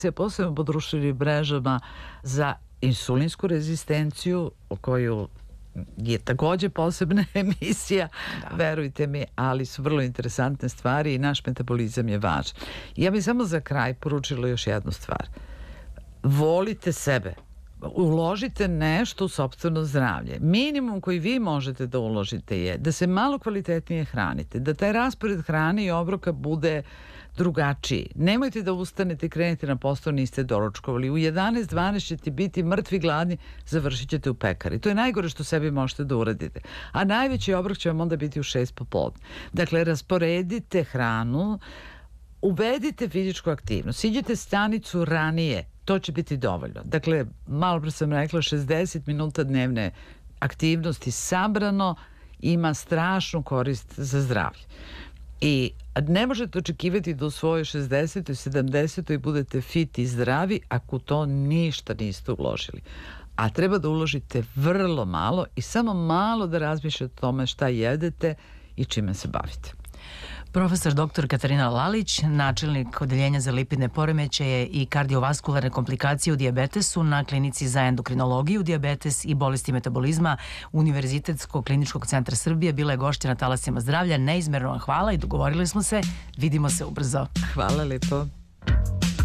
se posebno po društvenim mrežama za insulinsku rezistenciju, o koju je takođe posebna emisija, verujte mi, ali su vrlo interesantne stvari i naš metabolizam je važan. Ja bih samo za kraj poručila još jednu stvar. Volite sebe. Uložite nešto u sopstveno zdravlje. Minimum koji vi možete da uložite je da se malo kvalitetnije hranite, da taj raspored hrane i obroka bude drugačiji. Nemojte da ustanete i krenete na posao, niste doručkovali. U 11-12 ćete biti mrtvi, gladni, završit ćete u pekari. To je najgore što sebi možete da uradite. A najveći obrok će vam onda biti u 6 popodne. Dakle, rasporedite hranu, uvedite fizičku aktivnost, iđete stanicu ranije, to će biti dovoljno. Dakle, malo pre sam rekla, 60 minuta dnevne aktivnosti sabrano ima strašnu korist za zdravlje. I ne možete očekivati da u svojoj 60. 70. budete fit i zdravi ako to ništa niste uložili. A treba da uložite vrlo malo i samo malo da razmišljate o tome šta jedete i čime se bavite. Profesor dr. Katarina Lalić, načelnik Odeljenja za lipidne poremećaje i kardiovaskularne komplikacije u dijabetesu na Klinici za endokrinologiju, dijabetes i bolesti metabolizma Univerzitetskog kliničkog centra Srbije, bila je gošća na Talasima zdravlja. Neizmerno vam hvala i dogovorili smo se, vidimo se ubrzo. Hvala lepo.